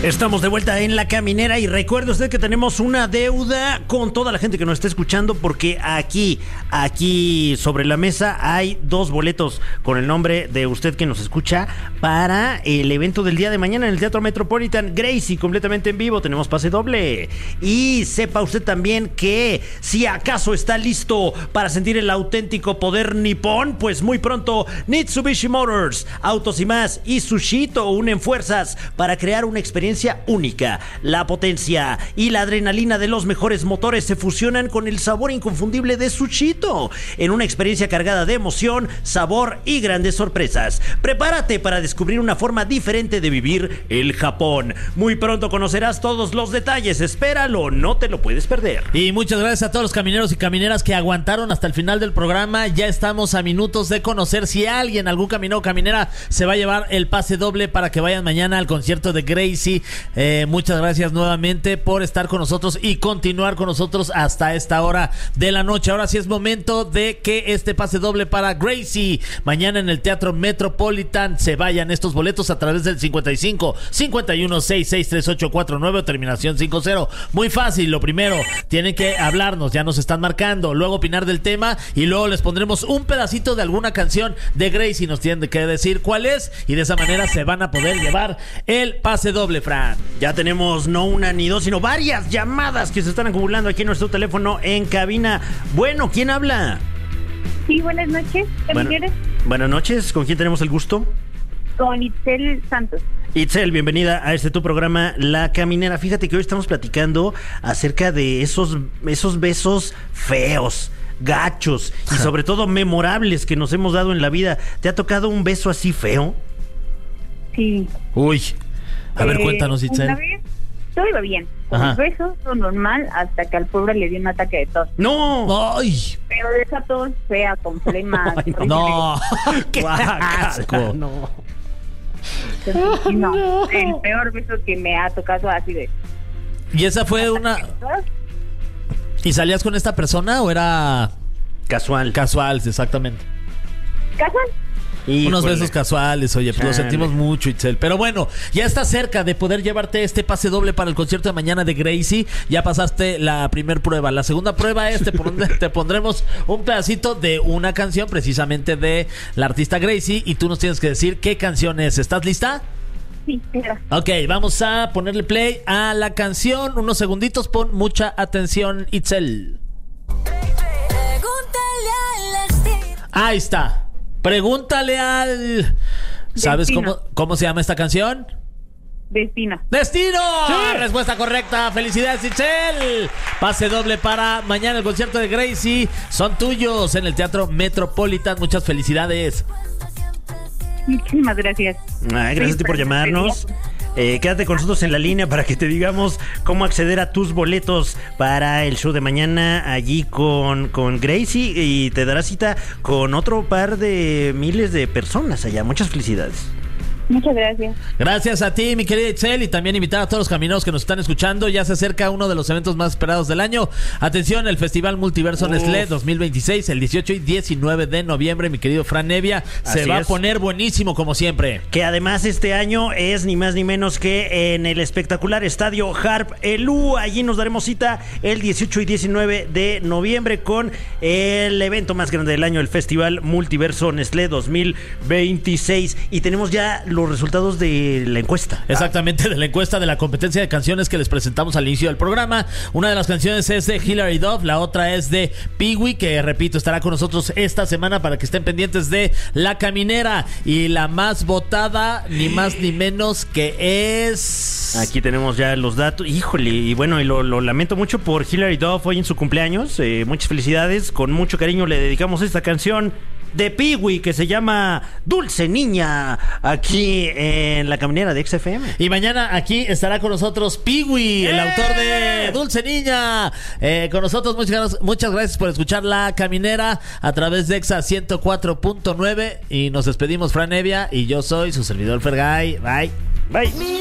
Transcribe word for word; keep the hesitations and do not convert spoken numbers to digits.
Estamos de vuelta en La Caminera y recuerde usted que tenemos una deuda con toda la gente que nos está escuchando, porque aquí, aquí sobre la mesa hay dos boletos con el nombre de usted que nos escucha para el evento del día de mañana en el Teatro Metropolitan. Gracie, completamente en vivo, tenemos pase doble. Y sepa usted también que si acaso está listo para sentir el auténtico poder nipón, pues muy pronto Mitsubishi Motors, Autos y Más y Sushito unen fuerzas para crear una experiencia única. La potencia y la adrenalina de los mejores motores se fusionan con el sabor inconfundible de Sushito en una experiencia cargada de emoción, sabor y grandes sorpresas. Prepárate para descubrir una forma diferente de vivir el Japón. Muy pronto conocerás todos los detalles. Espéralo, no te lo puedes perder. Y muchas gracias a todos los camineros y camineras que aguantaron hasta el final del programa. Ya estamos a minutos de conocer si alguien, algún caminero o caminera, se va a llevar el pase doble para que vayan mañana al concierto de Gracie. Eh, muchas gracias nuevamente por estar con nosotros y continuar con nosotros hasta esta hora de la noche. Ahora sí es momento de que este pase doble para Gracie mañana en el Teatro Metropolitan se vayan estos boletos a través del cincuenta y cinco, cincuenta y uno, sesenta y seis, treinta y ocho cuarenta y nueve o terminación cincuenta. Muy fácil, lo primero, tienen que hablarnos, ya nos están marcando, luego opinar del tema y luego les pondremos un pedacito de alguna canción de Gracie, nos tienen que decir cuál es y de esa manera se van a poder llevar el pase doble, Fran. Ya tenemos no una ni dos, sino varias llamadas que se están acumulando aquí en nuestro teléfono en cabina. Bueno, ¿quién habla? Sí, buenas noches. Bueno, buenas noches, ¿con quién tenemos el gusto? Con Itzel Santos. Itzel, bienvenida a este tu programa La Caminera. Fíjate que hoy estamos platicando acerca de esos, esos besos feos, gachos y sobre todo memorables que nos hemos dado en la vida. ¿Te ha tocado un beso así feo? Sí. Uy, a ver, Eh, cuéntanos, Itzel. Una vez todo iba bien, con Ajá. los besos, todo normal, hasta que al pobre le dio un ataque de tos. ¡No! ¡Ay! Pero de esa tos fea, con flemas. Ay, horrible. ¡No! ¡Qué Guácala, asco! no. Entonces, no, el peor beso que me ha tocado así de... ¿Y esa fue una... ¿Y salías con esta persona o era Casual. casual? Exactamente. ¿Casual? Híjole. Unos besos casuales, oye, pues lo Chale. sentimos mucho, Itzel. Pero bueno, ya está cerca de poder llevarte este pase doble para el concierto de mañana de Gracie. Ya pasaste la primer prueba. La segunda prueba es, te, pon- te pondremos un pedacito de una canción precisamente de la artista Gracie y tú nos tienes que decir qué canción es. ¿Estás lista? Sí, claro. Ok, vamos a ponerle play a la canción. Unos segunditos, pon mucha atención, Itzel. Ahí está. Pregúntale al... ¿Sabes Destino. cómo, cómo se llama esta canción? Destino. ¡Destino! Sí. Respuesta correcta. ¡Felicidades, Itzel! Pase doble para mañana el concierto de Gracie. Son tuyos en el Teatro Metropolitan. Muchas felicidades. Muchísimas gracias. Ay, gracias a ti por llamarnos. Eh, quédate con nosotros en la línea para que te digamos cómo acceder a tus boletos para el show de mañana allí con, con Gracie, y te dará cita con otro par de miles de personas allá. Muchas felicidades. Muchas gracias. Gracias a ti, mi querida Itzel, y también invitar a todos los camineros que nos están escuchando. Ya se acerca uno de los eventos más esperados del año. Atención, el Festival Multiverso Uf. Nestlé dos mil veintiséis, el dieciocho y diecinueve de noviembre, mi querido Fran Nevia. Se Así va es. a poner buenísimo como siempre. Que además este año es ni más ni menos que en el espectacular estadio Harp Elú. Allí nos daremos cita el dieciocho y diecinueve de noviembre con el evento más grande del año, el Festival Multiverso Nestlé dos mil veintiséis. Y tenemos ya los resultados de la encuesta. Exactamente, de la encuesta de la competencia de canciones que les presentamos al inicio del programa. Una de las canciones es de Hilary Duff, la otra es de Pee-wee, que repito, estará con nosotros esta semana para que estén pendientes de La Caminera. Y la más votada, ni más ni menos que es... Aquí tenemos ya los datos. Híjole, y bueno, y lo, lo lamento mucho por Hilary Duff hoy en su cumpleaños. Eh, muchas felicidades. Con mucho cariño le dedicamos esta canción de Pee-wee que se llama Dulce Niña, aquí en La Caminera de X F M. Y mañana aquí estará con nosotros Pee-wee, el ¡Eh! autor de Dulce Niña. Eh, con nosotros, muchas, muchas gracias por escuchar La Caminera a través de Exa ciento cuatro punto nueve. Y nos despedimos, Fran Nevia, y yo soy su servidor Fergay. Bye. Bye.